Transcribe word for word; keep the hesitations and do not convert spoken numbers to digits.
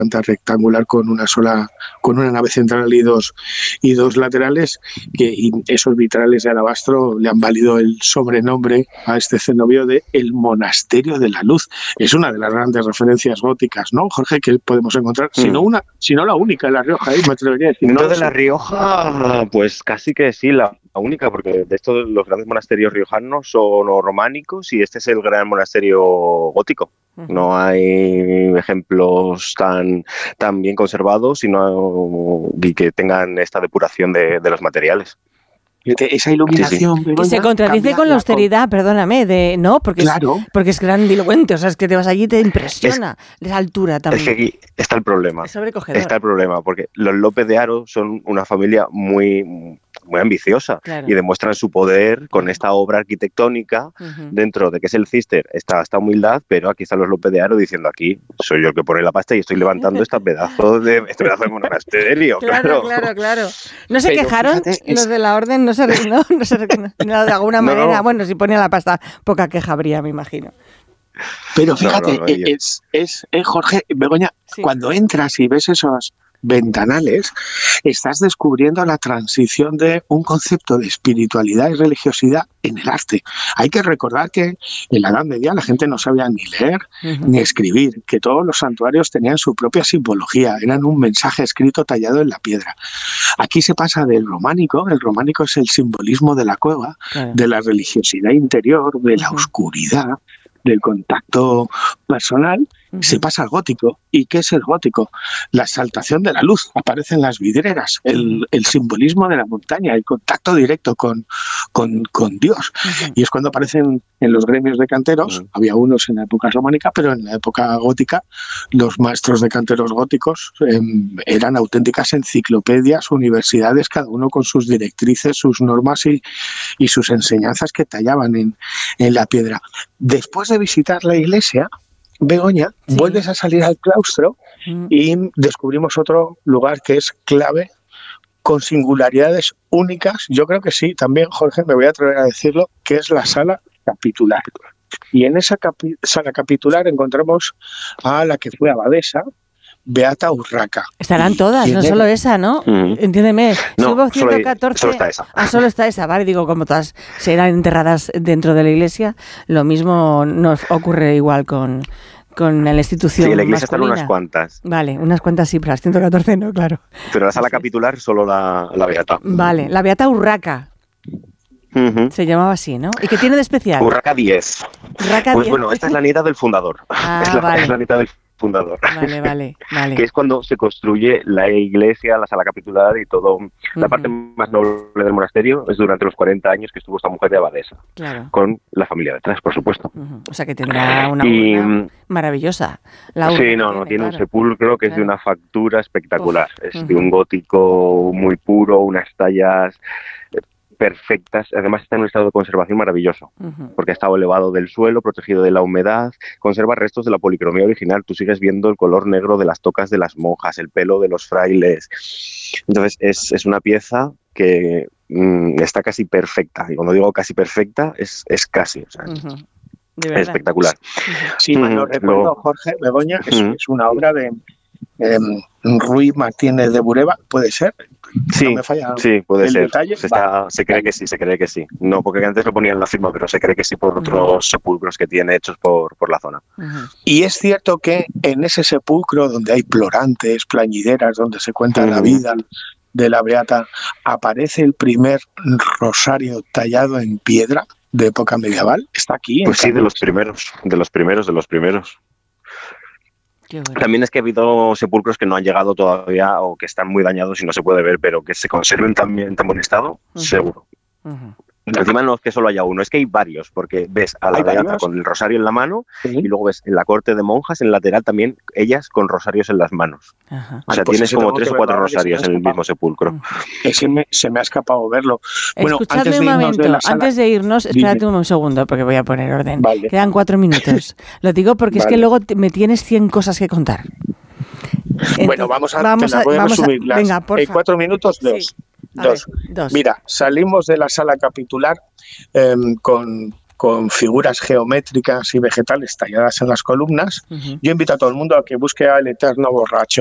planta rectangular con una sola, con una nave central y dos y dos laterales, que y esos vitrales de alabastro le han valido el sobrenombre a este cenobio de el Monasterio de la Luz. Es una de las grandes referencias góticas, ¿no, Jorge? Que podemos encontrar, mm. si no una, si no la única en La Rioja, ¿eh? Me atrevería a decir. Dentro no de sé. La Rioja, pues casi que sí, la, la única, porque de estos los grandes monasterios riojanos son románicos y este es el gran monasterio gótico. No hay ejemplos tan, tan bien conservados y, no, y que tengan esta depuración de, de los materiales. Esa iluminación sí, sí. Y se contradice con la austeridad, con... perdóname, de no, porque, claro. es, porque es grandilocuente, o sea, es que te vas allí y te impresiona es, esa altura también. Es que aquí está el problema. Es sobrecogedor. Está el problema, porque los López de Haro son una familia muy, muy ambiciosa, claro, y demuestran su poder con esta obra arquitectónica, uh-huh, dentro de que es el Cister, está esta humildad, pero aquí están los López de Haro diciendo, aquí soy yo el que pone la pasta y estoy levantando este pedazo de, este pedazo de monasterio. Claro, claro, claro, claro. No se pero, quejaron fíjate, es... los de la orden, no se no, no se no, de alguna manera, no, no. Bueno, si ponía la pasta, poca queja habría, me imagino. Pero fíjate, no, no, no, es, es, es Jorge, Begoña, sí, cuando entras y ves esos ventanales, estás descubriendo la transición de un concepto de espiritualidad y religiosidad en el arte. Hay que recordar que en la Edad Media la gente no sabía ni leer, uh-huh, ni escribir, que todos los santuarios tenían su propia simbología, eran un mensaje escrito tallado en la piedra. Aquí se pasa del románico, el románico es el simbolismo de la cueva, claro, de la religiosidad interior, de la uh-huh, oscuridad, del contacto personal, uh-huh, se pasa al gótico. ¿Y qué es el gótico? La exaltación de la luz, aparecen las vidrieras, el, el simbolismo de la montaña, el contacto directo con, con, con Dios. Uh-huh. Y es cuando aparecen en los gremios de canteros, uh-huh, había unos en la época románica, pero en la época gótica, los maestros de canteros góticos eh, eran auténticas enciclopedias, universidades, cada uno con sus directrices, sus normas y, y sus enseñanzas que tallaban en, en la piedra. Después de visitar la iglesia, Begoña, sí, vuelves a salir al claustro mm. y descubrimos otro lugar que es clave, con singularidades únicas. Yo creo que sí, también, Jorge, me voy a atrever a decirlo, que es la sala capitular. Y en esa capi- sala capitular encontramos a la que fue abadesa, Beata Urraca. Estarán todas, no solo esa, ¿no? Mm. Entiéndeme. No, si hubo ciento catorce, solo, solo está esa. Ah, solo está esa, vale. Digo, como todas serán enterradas dentro de la iglesia, lo mismo nos ocurre igual con, con la institución masculina. Sí, en la iglesia masculina. Están unas cuantas. Vale, unas cuantas sí, pero las ciento catorce no, claro. Pero la sala capitular solo la, la Beata. Vale, la Beata Urraca. Uh-huh. Se llamaba así, ¿no? ¿Y qué tiene de especial? Urraca diez. Urraca pues diez. Bueno, esta es la nieta del fundador. Ah, es, la, vale. es la nieta del fundador. Vale, vale, vale. Que es cuando se construye la iglesia, la sala capitular y todo. Uh-huh. La parte más noble del monasterio es durante los cuarenta años que estuvo esta mujer de abadesa. Claro. Con la familia detrás, por supuesto. Uh-huh. O sea que tendrá una y, urna maravillosa. La urna sí, no, tiene, no, tiene claro, un sepulcro que claro, es de una factura espectacular. Uf, es uh-huh, de un gótico muy puro, unas tallas perfectas, además está en un estado de conservación maravilloso, uh-huh, porque ha estado elevado del suelo, protegido de la humedad, conserva restos de la policromía original, tú sigues viendo el color negro de las tocas de las monjas, el pelo de los frailes, entonces es, es una pieza que mmm, está casi perfecta, y cuando digo casi perfecta, es, es casi, o sea, uh-huh, es espectacular. Uh-huh. Sí, mal no recuerdo, Lo, Jorge, Begoña, es, uh-huh, es una obra de eh, Ruy Martínez de Bureba, ¿puede ser? Sí, no me falla sí, puede el ser. Detalle. Se, está, se cree que sí, se cree que sí. No, porque antes lo ponían en la firma, pero se cree que sí por otros uh-huh, sepulcros que tiene hechos por, por la zona. Uh-huh. Y es cierto que en ese sepulcro donde hay plorantes, plañideras, donde se cuenta uh-huh, la vida de la Beata, aparece el primer rosario tallado en piedra de época medieval. Está aquí. Pues sí, de los primeros, de los primeros, de los primeros. Bueno. También es que ha habido sepulcros que no han llegado todavía o que están muy dañados y no se puede ver, pero que se conserven también en tan buen estado, uh-huh, seguro. Uh-huh. Encima no es que solo haya uno, es que hay varios, porque ves a la Beata con el rosario en la mano, ¿sí?, y luego ves en la corte de monjas, en el lateral también, ellas con rosarios en las manos. Ajá. O sea, pues tienes como tres o cuatro rosarios en el mismo sepulcro. Es que me, se me ha escapado verlo. Bueno, Escuchadme antes de un momento, de sala, antes de irnos, espérate un segundo, porque voy a poner orden. Vale. Quedan cuatro minutos. Lo digo porque vale, es que luego me tienes cien cosas que contar. Entonces, bueno, vamos a, vamos a, vamos a resumir. Venga, por favor. Cuatro minutos, dos. Sí. Dos. Ver, dos. Mira, salimos de la sala capitular eh, con, con figuras geométricas y vegetales talladas en las columnas. Uh-huh. Yo invito a todo el mundo a que busque al Eterno Borracho